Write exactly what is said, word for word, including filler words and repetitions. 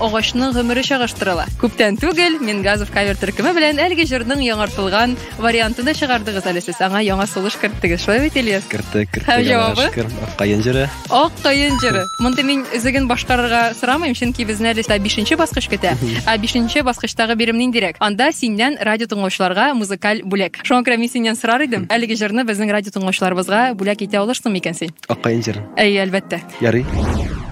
агачның гомере чагыштырыла. Күптән түгел Мингазов кавер төркеме белән әлеге җырның яңартылган вариантын да чыгардыгыз әле сез. Аңа яңа сулыш керттегез. Шулай бит, Ильяс? Керттек, керттек. Һәм җавабы? Аккаен җыры. Аккаен җыры. Монда мин үзеген башкарырга сорамыйм, чөнки безне әле бишенче баскыч көтә. Ә бишенче баскычтагы бирем ниндирәк? Анда синнән радио тыңлаучыларга музыкаль бүләк. Шуңа күрә мин синнән сорар идем, әлеге җырны безнең радио тыңлаучыларыбызга бүләк итә алырсың микән син? Аккаен җыры. Әй, әлбәттә. Ярый.